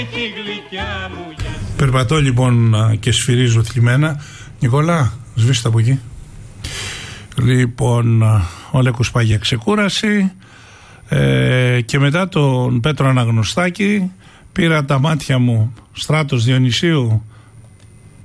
Περπατώ λοιπόν και σφυρίζω θλιμμένα. Νικόλα, σβήστε από εκεί. Λοιπόν, ο Λέκος πάει για ξεκούραση. Και μετά τον Πέτρο Αναγνωστάκη πήρα τα μάτια μου Στράτος Διονυσίου